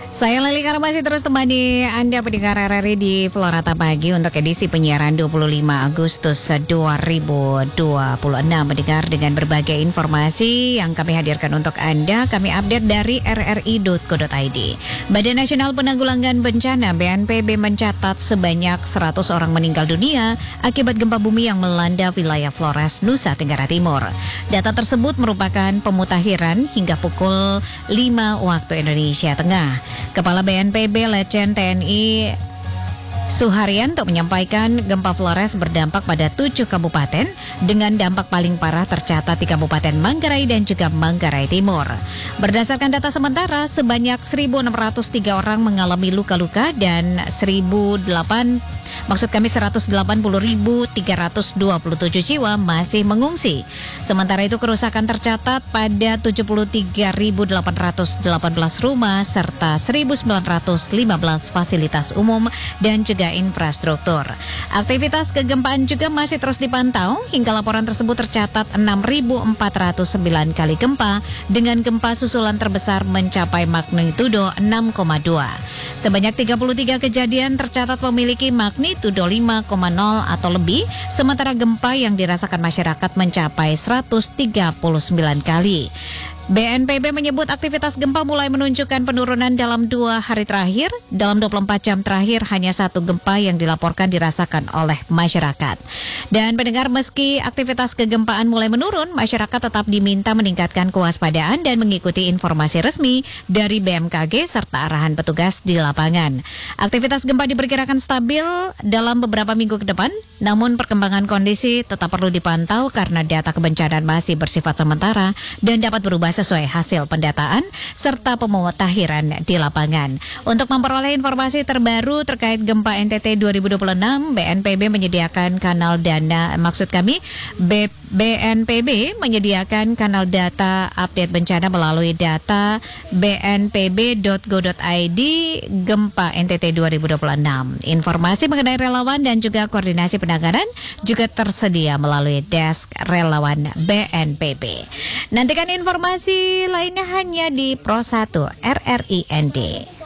Saya Leli Kara masih terus temani Anda pendengar RRI di Florata Pagi untuk edisi penyiaran 25 Agustus 2026. Pendengar, dengan berbagai informasi yang kami hadirkan untuk Anda, kami update dari rri.co.id. Badan Nasional Penanggulangan Bencana BNPB mencatat sebanyak 100 orang meninggal dunia akibat gempa bumi yang melanda wilayah Flores, Nusa Tenggara Timur. Data tersebut merupakan pemutakhiran hingga pukul 5 waktu Indonesia Tengah. Kepala BNPB Letjen TNI Suharyanto menyampaikan gempa Flores berdampak pada 7 kabupaten dengan dampak paling parah tercatat di Kabupaten Manggarai dan juga Manggarai Timur. Berdasarkan data sementara, sebanyak 1.603 orang mengalami luka-luka dan 180.327 jiwa masih mengungsi. Sementara itu kerusakan tercatat pada 73.818 rumah serta 1.915 fasilitas umum dan juga infrastruktur. Aktivitas kegempaan juga masih terus dipantau. Hingga laporan tersebut tercatat 6.409 kali gempa dengan gempa susulan terbesar mencapai magnitudo 6,2. Sebanyak 33 kejadian tercatat memiliki magnitudo 5,0 atau lebih, sementara gempa yang dirasakan masyarakat mencapai 139 kali. BNPB menyebut aktivitas gempa mulai menunjukkan penurunan dalam 2 hari terakhir. Dalam 24 jam terakhir, hanya 1 gempa yang dilaporkan dirasakan oleh masyarakat. Dan pendengar, meski aktivitas kegempaan mulai menurun, masyarakat tetap diminta meningkatkan kewaspadaan dan mengikuti informasi resmi dari BMKG serta arahan petugas di lapangan. Aktivitas gempa diperkirakan stabil dalam beberapa minggu ke depan, namun perkembangan kondisi tetap perlu dipantau karena data kebencanaan masih bersifat sementara dan dapat berubah sesuai hasil pendataan serta pemutakhiran di lapangan. Untuk memperoleh informasi terbaru terkait gempa NTT 2026, BNPB menyediakan kanal BNPB menyediakan kanal data update bencana melalui data bnpb.go.id gempa NTT 2026. Informasi mengenai relawan dan juga koordinasi penanganan juga tersedia melalui desk relawan BNPB. Nantikan informasi lainnya hanya di Pro 1 RRI ND.